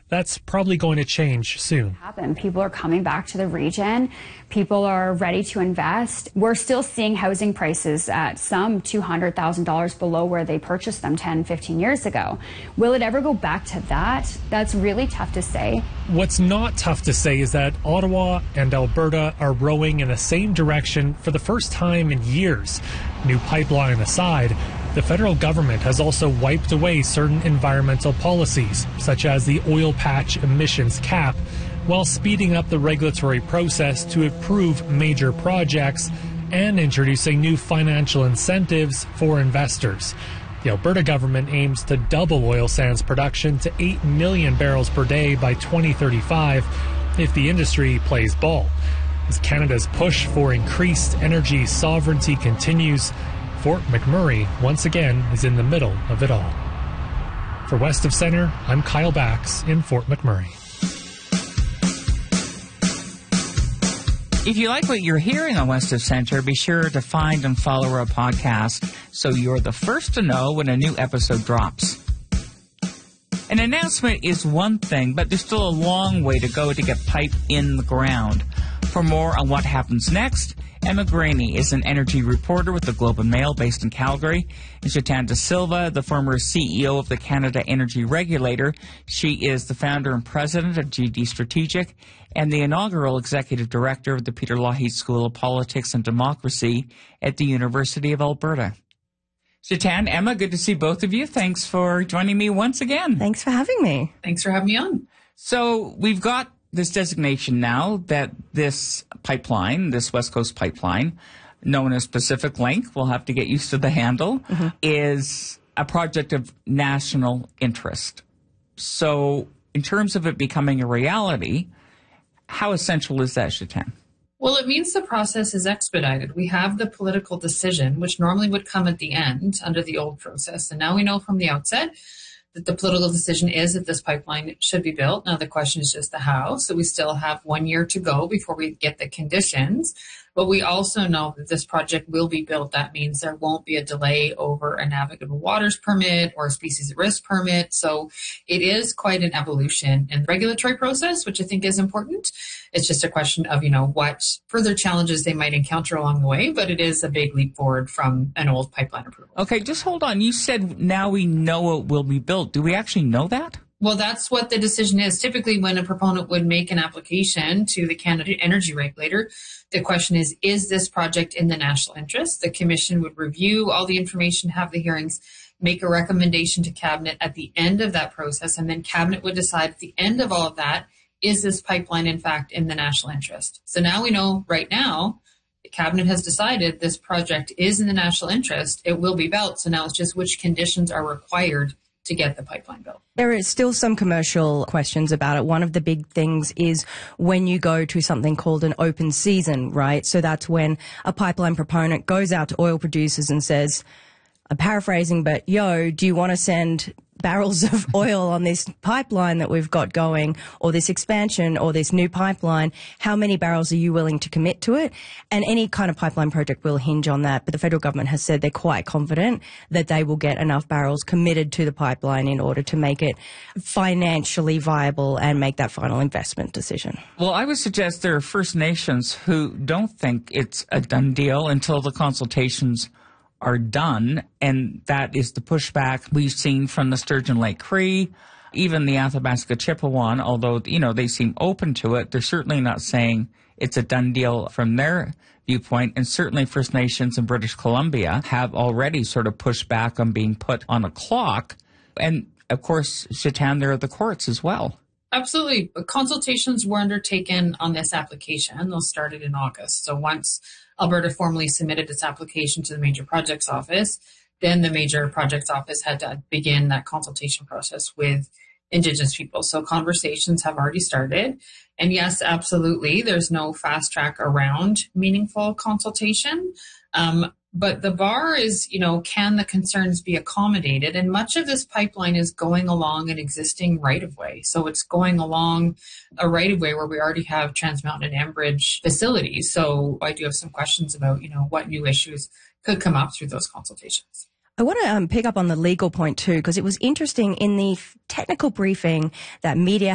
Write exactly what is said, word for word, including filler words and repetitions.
that's probably going to change soon. Happen. People are coming back to the region. People are ready to invest. We're still seeing housing prices at some two hundred thousand dollars below where they purchased them ten, fifteen years ago. Will it ever go back to that? That's really tough to say. What's not tough to say is that Ottawa and Alberta are rowing in the same direction for the first time in years. New pipeline aside, the federal government has also wiped away certain environmental policies, such as the oil patch emissions cap, while speeding up the regulatory process to approve major projects and introducing new financial incentives for investors. The Alberta government aims to double oil sands production to eight million barrels per day by twenty thirty-five if the industry plays ball. As Canada's push for increased energy sovereignty continues, Fort McMurray once again is in the middle of it all. For West of Centre, I'm Kyle Bax in Fort McMurray. If you like what you're hearing on West of Centre, be sure to find and follow our podcast so you're the first to know when a new episode drops. An announcement is one thing, but there's still a long way to go to get pipe in the ground. For more on what happens next, Emma Graney is an energy reporter with the Globe and Mail based in Calgary. And Chetan De Silva, the former C E O of the Canada Energy Regulator. She is the founder and president of G D Strategic and the inaugural executive director of the Peter Lougheed School of Politics and Democracy at the University of Alberta. Chetan, Emma, good to see both of you. Thanks for joining me once again. Thanks for having me. Thanks for having me on. So we've got this designation now that this pipeline, this West Coast pipeline, known as Pacific Link, we'll have to get used to the handle, mm-hmm. is a project of national interest. So in terms of it becoming a reality, how essential is that, Chetan? Well, it means the process is expedited. We have the political decision, which normally would come at the end under the old process. And now we know from the outset that the political decision is that this pipeline should be built. Now, the question is just the how. So we still have one year to go before we get the conditions. But we also know that this project will be built. That means there won't be a delay over a navigable waters permit or a species at risk permit. So it is quite an evolution in the regulatory process, which I think is important. It's just a question of, you know, what further challenges they might encounter along the way. But it is a big leap forward from an old pipeline approval. Okay, just hold on. You said now we know it will be built. Do we actually know that? Well, that's what the decision is. Typically, when a proponent would make an application to the Canada Energy Regulator, the question is, is this project in the national interest? The Commission would review all the information, have the hearings, make a recommendation to Cabinet at the end of that process, and then Cabinet would decide at the end of all of that, is this pipeline, in fact, in the national interest? So now we know right now, the Cabinet has decided this project is in the national interest. It will be built. So now it's just which conditions are required to get the pipeline built. There is still some commercial questions about it. One of the big things is when you go to something called an open season, right? So that's when a pipeline proponent goes out to oil producers and says, I'm paraphrasing, but yo, do you want to send barrels of oil on this pipeline that we've got going, or this expansion, or this new pipeline? How many barrels are you willing to commit to it? And any kind of pipeline project will hinge on that. But the federal government has said they're quite confident that they will get enough barrels committed to the pipeline in order to make it financially viable and make that final investment decision. Well, I would suggest there are First Nations who don't think it's a done deal until the consultations are done, and that is the pushback we've seen from the Sturgeon Lake Cree, even the Athabasca Chippewa, although, you know, they seem open to it. They're certainly not saying it's a done deal from their viewpoint, and certainly First Nations in British Columbia have already sort of pushed back on being put on a clock. And, of course, Chetan, there are the courts as well. Absolutely. Consultations were undertaken on this application. Those started in August. So once Alberta formally submitted its application to the Major Projects Office, then the Major Projects Office had to begin that consultation process with Indigenous people. So conversations have already started. And yes, absolutely, there's no fast track around meaningful consultation. Um, but the bar is, you know, can the concerns be accommodated? And much of this pipeline is going along an existing right-of-way. So it's going along a right-of-way where we already have Trans Mountain and Enbridge facilities. So I do have some questions about, you know, what new issues could come up through those consultations. I want to um, pick up on the legal point too, because it was interesting in the technical briefing that media